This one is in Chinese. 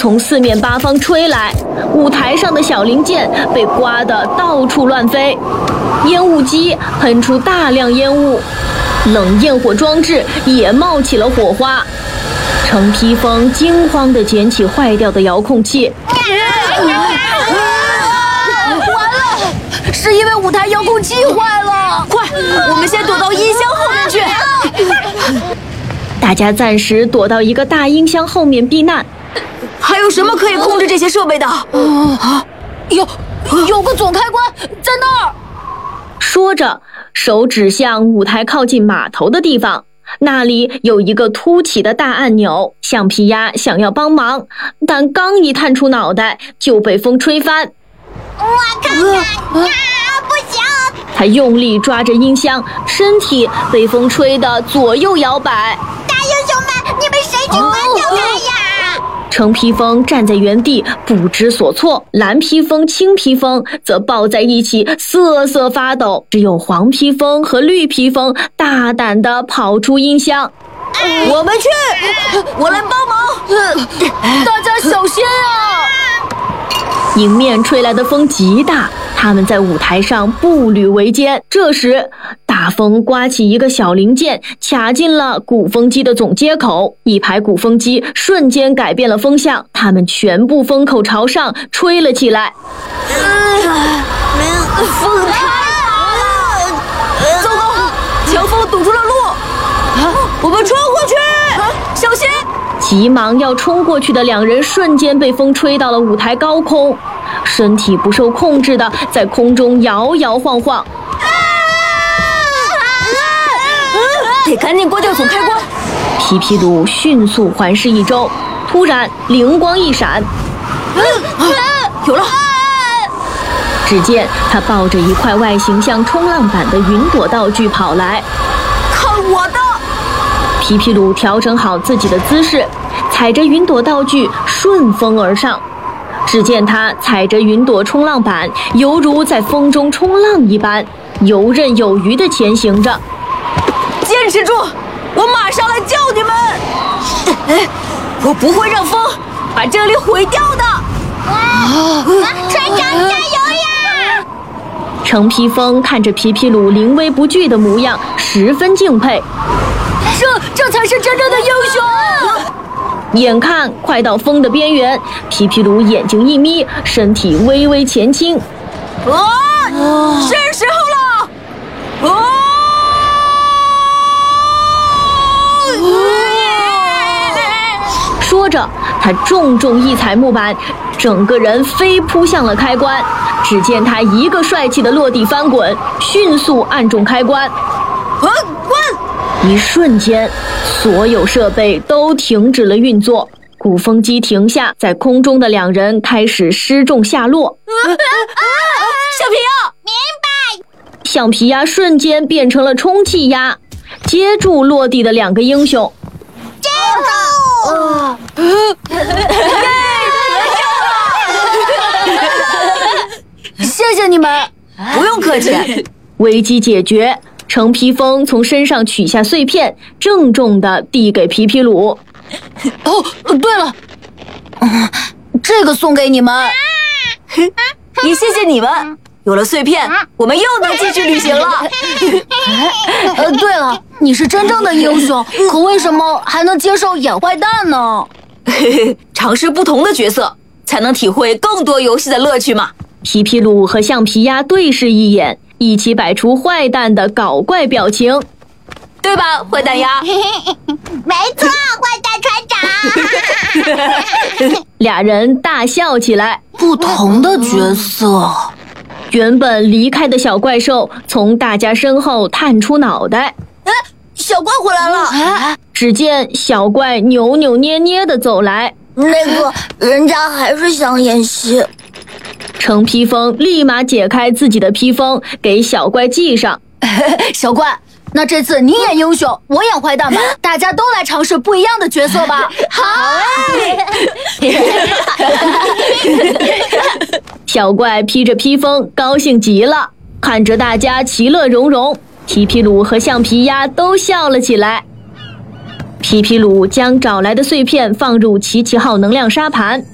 从四面八方吹来，舞台上的小零件被刮得到处乱飞，烟雾机喷出大量烟雾，冷焰火装置也冒起了火花。程披风惊慌地捡起坏掉的遥控器， 完了，是因为舞台遥控器坏了！快，我们先躲到音箱后面去。 大家暂时躲到一个大音箱后面避难。 还有什么可以控制这些设备的？有个总开关在那儿。 说着，手指向舞台靠近码头的地方，那里有一个凸起的大按钮。橡皮鸭想要帮忙，但刚一探出脑袋就被风吹翻。 我看看不行！ 他用力抓着音箱，身体被风吹得左右摇摆。 大英雄们，你们谁去关掉它呀？ 橙披风站在原地不知所措，蓝披风、青披风则抱在一起瑟瑟发抖，只有黄披风和绿披风大胆地跑出音箱。 我们去，我来帮忙。大家小心啊！ 迎面吹来的风极大，他们在舞台上步履维艰。这时，大风刮起一个小零件，卡进了鼓风机的总接口，一排鼓风机瞬间改变了风向，它们全部风口朝上吹了起来。 风太大了！糟糕，强风堵住了路，我们冲过去！小心！ 急忙要冲过去的两人瞬间被风吹到了舞台高空，身体不受控制的在空中摇摇晃晃。 得赶紧关掉总开关。 皮皮鲁迅速环视一周，突然灵光一闪， 有了！ 只见他抱着一块外形像冲浪板的云朵道具跑来。 看我的！ 皮皮鲁调整好自己的姿势，踩着云朵道具顺风而上。只见他踩着云朵冲浪板，犹如在风中冲浪一般，游刃有余地前行着。 坚持住，我马上来救你们！我不会让风把这里毁掉的。 船长加油呀！ 程披风看着皮皮鲁临危不惧的模样，十分敬佩。 这才是真正的英雄！ 眼看快到风的边缘，皮皮鲁眼睛一眯，身体微微前倾。 是时候了！ 说着，他重重一踩木板，整个人飞扑向了开关。只见他一个帅气的落地翻滚，迅速按中开关。一瞬间，所有设备都停止了运作，鼓风机停下，在空中的两人开始失重下落。 橡皮鸭， 明白。 橡皮鸭瞬间变成了充气鸭，接住落地的两个英雄。 接住！ 谢谢你们！不用客气。 危机解决。程披风从身上取下碎片，郑重地递给皮皮鲁。 对了，这个送给你们。也谢谢你们，有了碎片，我们又能继续旅行了。对了，你是真正的英雄，可为什么还能接受演坏蛋呢？尝试不同的角色，才能体会更多游戏的乐趣嘛。 皮皮鲁和橡皮鸭对视一眼，一起摆出坏蛋的搞怪表情， 对吧，坏蛋鸭？ 没错，坏蛋船长。 俩人大笑起来。 不同的角色， 原本离开的小怪兽从大家身后探出脑袋。 小怪回来了！ 只见小怪扭扭捏捏地走来。 人家还是想演戏。 程披风立马解开自己的披风，给小怪系上。 小怪，那这次你演英雄，我演坏蛋吧，大家都来尝试不一样的角色吧。好。 小怪披着披风，高兴极了，看着大家其乐融融，皮皮鲁和橡皮鸭都笑了起来。皮皮鲁将找来的碎片放入奇奇号能量沙盘，